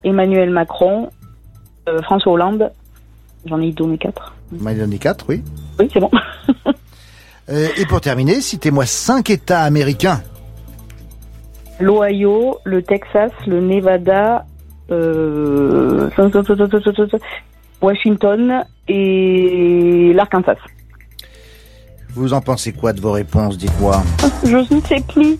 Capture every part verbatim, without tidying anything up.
Emmanuel Macron, euh, François Hollande. J'en ai donné quatre. J'en ai donné quatre, oui. Oui, c'est bon. euh, et pour terminer, citez-moi cinq États américains. L'Ohio, le Texas, le Nevada, euh, Washington et l'Arkansas. Vous en pensez quoi de vos réponses, dites-moi? Je ne sais plus.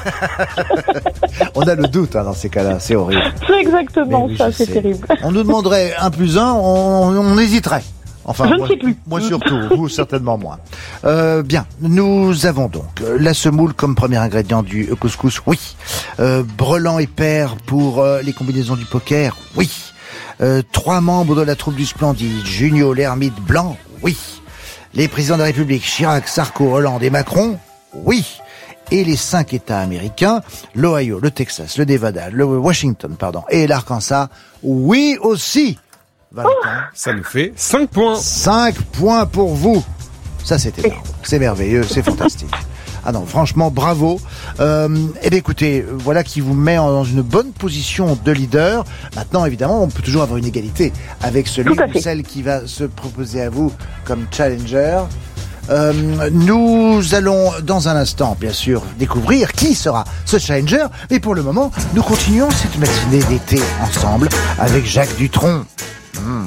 On a le doute hein, dans ces cas-là, c'est horrible. C'est exactement oui, ça, c'est sais. terrible. On nous demanderait un plus un, on, on hésiterait. Enfin, je moi, ne sais plus. Moi surtout, vous certainement moins. Euh, bien, nous avons donc la semoule comme premier ingrédient du couscous, oui. Euh, brelan et pair pour euh, les combinaisons du poker, oui. Euh, trois membres de la troupe du Splendide, Junio, l'ermite blanc, oui. Les présidents de la République, Chirac, Sarko, Hollande et Macron, oui. Et les cinq États américains, l'Ohio, le Texas, le Nevada, le Washington, pardon, et l'Arkansas, oui aussi. Valentin. Oh, ça nous fait cinq points. cinq points pour vous. Ça, c'était énorme. C'est merveilleux, c'est fantastique. Ah non, franchement, bravo. Euh, eh bien, écoutez, voilà qui vous met dans une bonne position de leader. Maintenant, évidemment, on peut toujours avoir une égalité avec celui ou celle qui va se proposer à vous comme challenger. Euh, nous allons, dans un instant, bien sûr, découvrir qui sera ce challenger. Mais pour le moment, nous continuons cette matinée d'été ensemble avec Jacques Dutronc.